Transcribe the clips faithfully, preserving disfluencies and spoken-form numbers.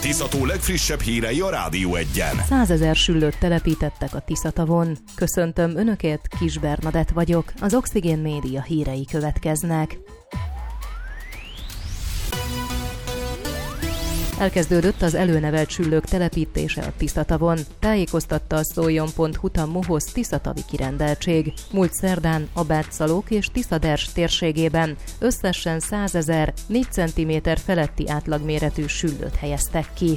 Tiszató legfrissebb hírei a Rádió Egyen. Százezer süllőt telepítettek a Tiszatavon. Köszöntöm Önöket, Kis Bernadett vagyok. Az Oxigén Média hírei következnek. Elkezdődött az előnevelt süllők telepítése a Tiszatavon, tájékoztatta a szóljon pont hu a MOHOZ Tiszatavi kirendeltség. Múlt szerdán a Bátszalók és Tiszaders térségében összesen százezer négy centiméter feletti átlagméretű süllőt helyeztek ki.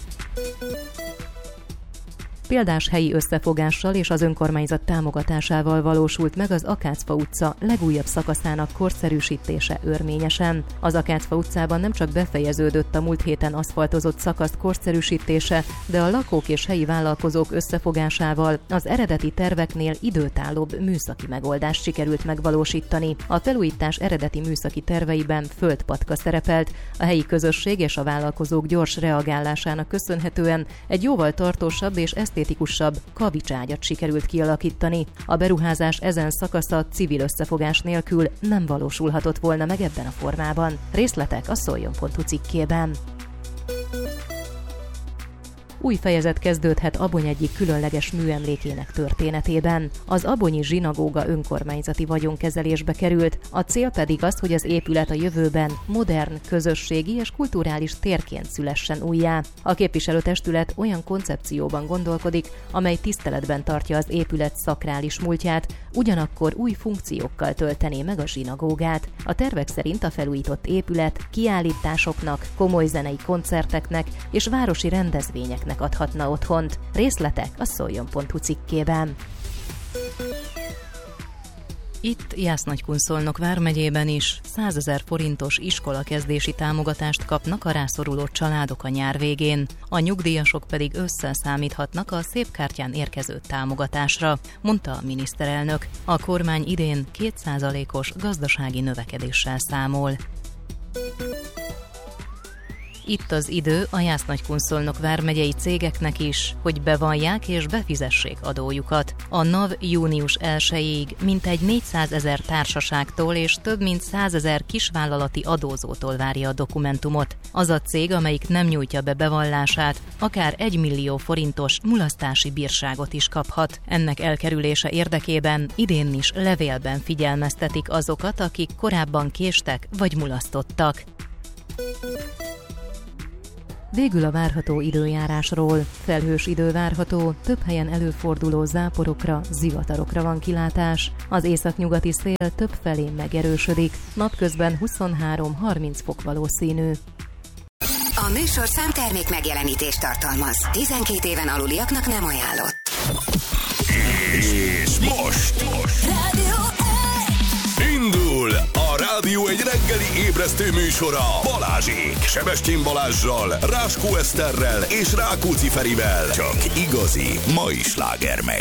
Példás helyi összefogással és az önkormányzat támogatásával valósult meg az Akácfa utca legújabb szakaszának korszerűsítése Örményesen. Az Akácfa utcában nem csak befejeződött a múlt héten aszfaltozott szakasz korszerűsítése, de a lakók és helyi vállalkozók összefogásával az eredeti terveknél időtállóbb műszaki megoldást sikerült megvalósítani. A felújítás eredeti műszaki terveiben földpatka szerepelt, a helyi közösség és a vállalkozók gyors reagálásának köszönhetően egy jóval tartósabb és esztétikusabb kavicságyat sikerült kialakítani. A beruházás ezen szakasza civil összefogás nélkül nem valósulhatott volna meg ebben a formában. Részletek a szóljon pont hu cikkében. Új fejezet kezdődhet Abony egyik különleges műemlékének történetében. Az abonyi zsinagóga önkormányzati vagyonkezelésbe került, a cél pedig az, hogy az épület a jövőben modern, közösségi és kulturális térként szülessen újjá. A képviselőtestület olyan koncepcióban gondolkodik, amely tiszteletben tartja az épület szakrális múltját, ugyanakkor új funkciókkal töltené meg a zsinagógát. A tervek szerint a felújított épület kiállításoknak, komoly zenei koncerteknek és városi rendezvényeknek adhatna otthont. Részletek a szóljon pont hu cikkében. Itt Jász-Nagykunszolnok vármegyében is százezer forintos iskolakezdési támogatást kapnak a rászoruló családok a nyár végén. A nyugdíjasok pedig ősszel számíthatnak a szépkártyán érkező támogatásra, mondta a miniszterelnök. A kormány idén két százalékos gazdasági növekedéssel számol. Itt az idő a Jász-Nagykunszolnok vármegyei cégeknek is, hogy bevallják és befizessék adójukat. A NAV június elsejéig mintegy négyszázezer társaságtól és több mint százezer kisvállalati adózótól várja a dokumentumot. Az a cég, amelyik nem nyújtja be bevallását, akár egy millió forintos mulasztási bírságot is kaphat. Ennek elkerülése érdekében idén is levélben figyelmeztetik azokat, akik korábban késtek vagy mulasztottak. Végül a várható időjárásról. Felhős idő várható, több helyen előforduló záporokra, zivatarokra van kilátás. Az északnyugati szél több felé megerősödik, napközben huszonhárom-harminc fok valószínű. A műsorszám termék megjelenítést tartalmaz. tizenkét éven aluliaknak nem ajánlott. És most, most. Indul a Rádió egy reggeli ébresztő műsora Balázsék, Sebestyén Balázssal, Ráskó Eszterrel és Rákóczi Ferivel. Csak igazi mai slágermegy.